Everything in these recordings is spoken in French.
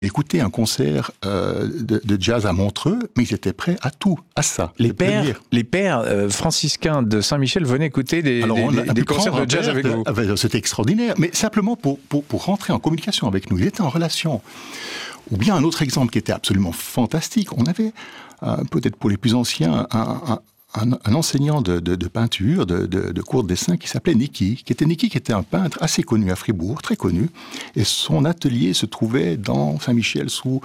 écouté un concert de jazz à Montreux, mais ils étaient prêts à tout, à ça. Les pères franciscains de Saint-Michel venaient écouter des concerts de jazz avec vous. C'était extraordinaire, mais simplement pour rentrer en communication avec nous. Ils étaient en relation. Ou bien un autre exemple qui était absolument fantastique, on avait, peut-être pour les plus anciens, un enseignant de peinture, de cours de dessin qui s'appelait Niki, qui était un peintre assez connu à Fribourg, très connu, et son atelier se trouvait dans Saint-Michel sous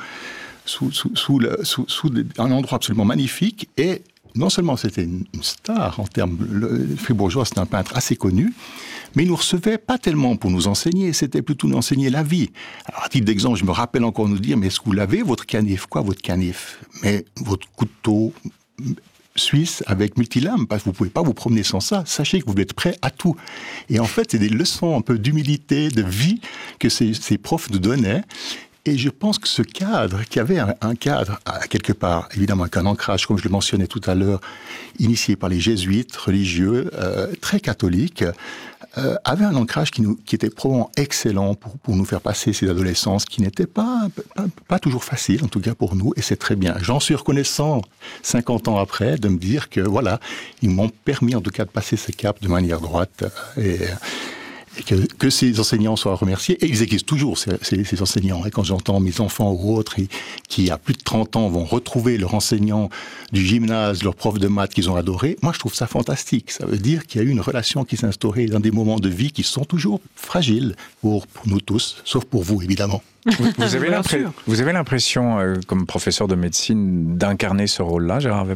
un endroit absolument magnifique, et non seulement c'était une star en termes fribourgeois, c'était un peintre assez connu, mais il nous recevait pas tellement pour nous enseigner, c'était plutôt nous enseigner la vie. Alors, à titre d'exemple, je me rappelle encore nous dire, mais est-ce que vous l'avez, votre canif? Quoi, votre canif? Mais votre couteau suisse avec multilame, parce que vous pouvez pas vous promener sans ça. Sachez que vous êtes prêt à tout. Et en fait, c'est des leçons un peu d'humilité, de vie que ces profs nous donnaient. Et je pense que ce cadre, qui avait un cadre, quelque part, évidemment avec un ancrage, comme je le mentionnais tout à l'heure, initié par les jésuites religieux, très catholiques, avait un ancrage qui était probablement excellent pour nous faire passer ces adolescences qui n'étaient pas toujours faciles, en tout cas pour nous, et c'est très bien. J'en suis reconnaissant, 50 ans après, de me dire que voilà, ils m'ont permis en tout cas de passer ce cap de manière droite, et que ces enseignants soient remerciés. Et ils existent toujours, ces enseignants. Et quand j'entends mes enfants ou autres qui, à plus de 30 ans, vont retrouver leur enseignant du gymnase, leur prof de maths qu'ils ont adoré, moi, je trouve ça fantastique. Ça veut dire qu'il y a eu une relation qui s'est instaurée dans des moments de vie qui sont toujours fragiles pour nous tous, sauf pour vous, évidemment. Vous avez l'impression, comme professeur de médecine, d'incarner ce rôle-là, Gérard Weber ?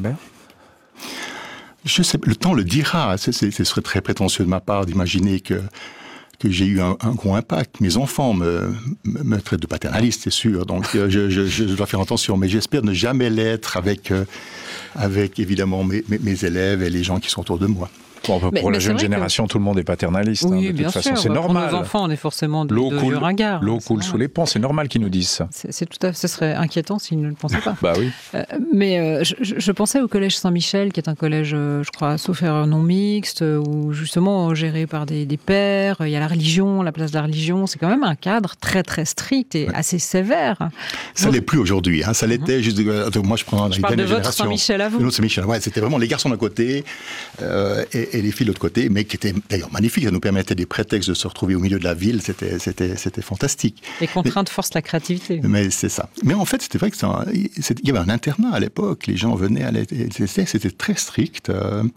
Je sais, le temps le dira. Ce serait très prétentieux de ma part d'imaginer que j'ai eu un gros impact. Mes enfants me traitent de paternaliste, c'est sûr, donc je dois faire attention, mais j'espère ne jamais l'être avec évidemment mes élèves et les gens qui sont autour de moi. Bon, pour la jeune génération, tout le monde est paternaliste. Oui, de toute façon, c'est normal. Pour nos enfants, on est forcément de vieux ringards. L'eau coule sous les ponts, c'est normal qu'ils nous disent ça. Ce serait inquiétant s'ils ne le pensaient pas. Bah oui. Mais je pensais au collège Saint-Michel, qui est un collège, je crois, sauf erreur non mixte, où justement géré par des pères. Il y a la religion, la place de la religion. C'est quand même un cadre très très strict et assez sévère. Ça l'est plus aujourd'hui. Ça l'était juste. Moi, je prends je parle de votre Saint-Michel à vous. Notre Saint-Michel, ouais, c'était vraiment les garçons d'un côté et les filles de l'autre côté, mais qui était d'ailleurs magnifique. Ça nous permettait des prétextes de se retrouver au milieu de la ville. C'était fantastique. Les contraintes forcent la créativité. Mais c'est ça. Mais en fait, c'était vrai qu'il y avait un internat à l'époque. Les gens venaient à c'était très strict,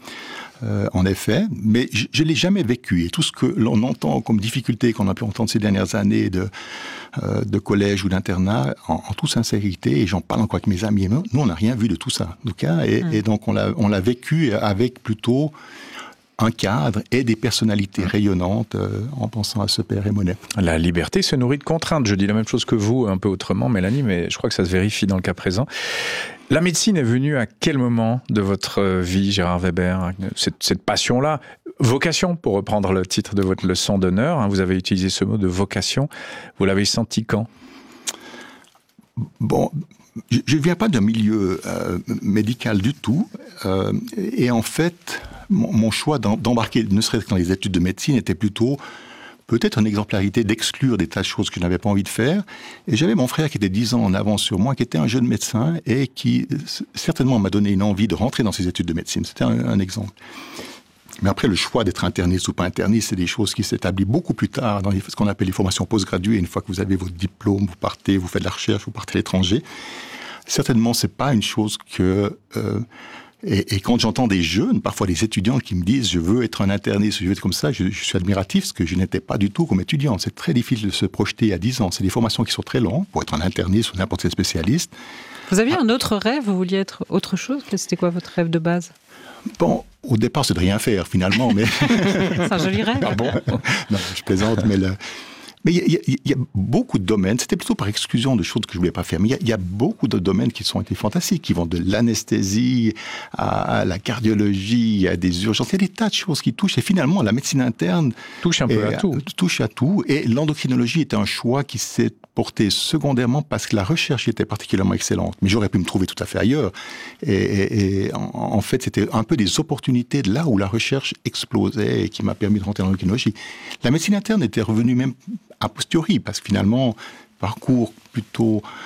en effet. Mais je l'ai jamais vécu. Et tout ce que l'on entend comme difficulté qu'on a pu entendre ces dernières années de collège ou d'internat, en toute sincérité, et j'en parle encore avec mes amis, nous, on n'a rien vu de tout ça, en tout cas. Et donc, on l'a vécu avec plutôt un cadre et des personnalités rayonnantes en pensant à ce père Monet. La liberté se nourrit de contraintes. Je dis la même chose que vous, un peu autrement, Mélanie, mais je crois que ça se vérifie dans le cas présent. La médecine est venue à quel moment de votre vie, Gérard Weber, cette passion-là? Vocation, pour reprendre le titre de votre leçon d'honneur, vous avez utilisé ce mot de vocation. Vous l'avez senti quand? Bon, je ne viens pas d'un milieu médical du tout, et en fait, mon choix d'embarquer, ne serait-ce que dans les études de médecine, était plutôt peut-être une exemplarité d'exclure des tas de choses que je n'avais pas envie de faire. Et j'avais mon frère qui était 10 ans en avance sur moi, qui était un jeune médecin et qui certainement m'a donné une envie de rentrer dans ces études de médecine. C'était un exemple. Mais après, le choix d'être interniste ou pas interniste, c'est des choses qui s'établissent beaucoup plus tard dans ce qu'on appelle les formations postgraduées. Une fois que vous avez votre diplôme, vous partez, vous faites de la recherche, vous partez à l'étranger. Certainement, c'est pas une chose que... Et quand j'entends des jeunes, parfois des étudiants qui me disent « je veux être un interniste, je veux être comme ça », je suis admiratif parce que je n'étais pas du tout comme étudiant. C'est très difficile de se projeter à 10 ans. C'est des formations qui sont très longues pour être un interniste ou n'importe quel spécialiste. Vous aviez un autre rêve? Vous vouliez être autre chose? C'était quoi votre rêve de base? Bon, au départ, c'est de rien faire, finalement, mais... C'est un joli rêve. Ah bon? Non, je plaisante, mais... Mais il y a beaucoup de domaines, c'était plutôt par exclusion de choses que je ne voulais pas faire, mais il y a beaucoup de domaines qui sont été fantastiques, qui vont de l'anesthésie à la cardiologie, à des urgences. Il y a des tas de choses qui touchent, et finalement, la médecine interne... touche un peu à tout. Touche à tout, et l'endocrinologie était un choix qui s'est porté secondairement parce que la recherche était particulièrement excellente. Mais j'aurais pu me trouver tout à fait ailleurs. Et en fait, c'était un peu des opportunités de là où la recherche explosait et qui m'a permis de rentrer dans l'endocrinologie. La médecine interne était revenue même a posteriori, parce que finalement, parcours plutôt